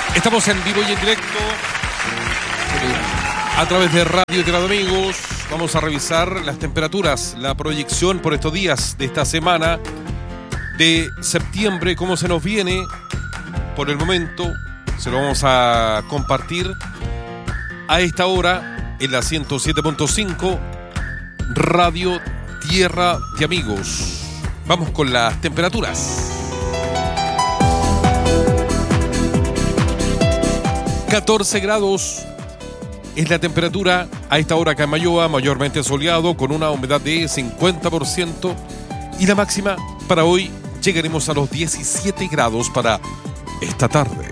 Estamos en vivo y en directo a través de Radio Tierra de Amigos. Vamos a revisar las temperaturas, la proyección por estos días de esta semana de septiembre, cómo se nos viene. Por el momento se lo vamos a compartir a esta hora en la 107.5 Radio Tierra de Amigos. Vamos con las temperaturas. 14 grados es la temperatura a esta hora acá en Mayoa, mayormente soleado con una humedad de 50%, y la máxima para hoy llegaremos a los 17 grados para esta tarde.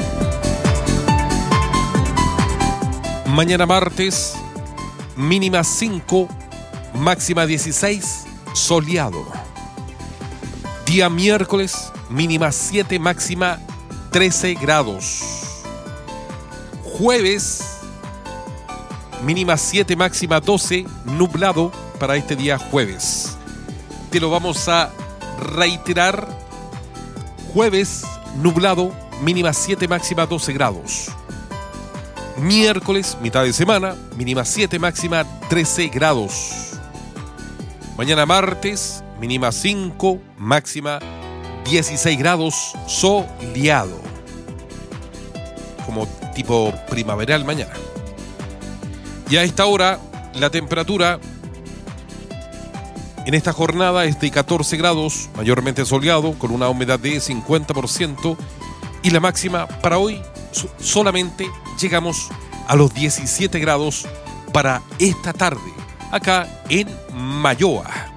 Mañana martes, mínima 5, máxima 16, soleado. Día miércoles, mínima 7, máxima 13 grados. Jueves, mínima 7, máxima 12, nublado para este día jueves. Te lo vamos a reiterar. Jueves, nublado, mínima 7, máxima 12 grados. Miércoles, mitad de semana, mínima 7, máxima 13 grados. Mañana martes, mínima 5, máxima 16 grados, soleado. Como tipo primaveral mañana. Y a esta hora la temperatura en esta jornada es de 14 grados, mayormente soleado, con una humedad de 50%, y la máxima para hoy solamente llegamos a los 17 grados para esta tarde, acá en Mayoa.